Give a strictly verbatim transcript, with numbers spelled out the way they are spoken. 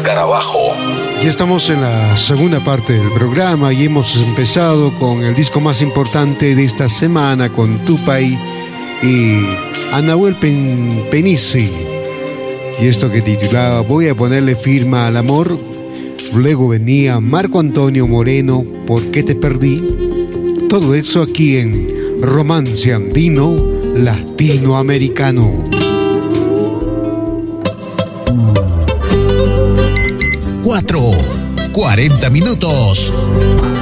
Escarabajo. Y estamos en la segunda parte del programa y hemos empezado con el disco más importante de esta semana, con Tupac y Anahuel Pen Penici. Y esto que titulaba Voy a ponerle firma al amor. Luego venía Marco Antonio Moreno, ¿Por qué te perdí? Todo eso aquí en Romance Andino Latinoamericano. Cuatro, cuarenta minutos.